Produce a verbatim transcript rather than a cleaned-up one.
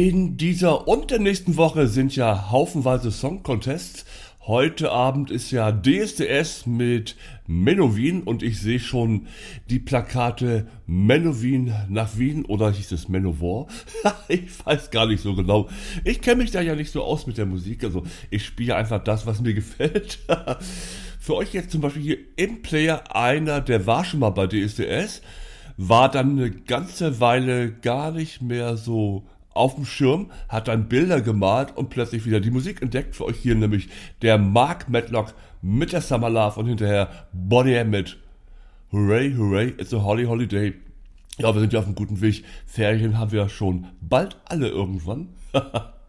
In dieser und der nächsten Woche sind ja haufenweise Song-Contests. Heute Abend ist ja D S D S mit Menowin und ich sehe schon die Plakate Menowin nach Wien oder hieß es Manowar? Ich weiß gar nicht so genau. Ich kenne mich da ja nicht so aus mit der Musik, also ich spiele einfach das, was mir gefällt. Für euch jetzt zum Beispiel hier im Player einer, der war schon mal bei D S D S, war dann eine ganze Weile gar nicht mehr so auf dem Schirm, hat dann Bilder gemalt und plötzlich wieder die Musik entdeckt. Für euch hier nämlich der Mark Medlock mit der Summer Love und hinterher Bonnie M mit Hooray, Hooray, it's a Holly Holiday. Ja, wir sind ja auf einem guten Weg. Ferien haben wir ja schon bald alle irgendwann.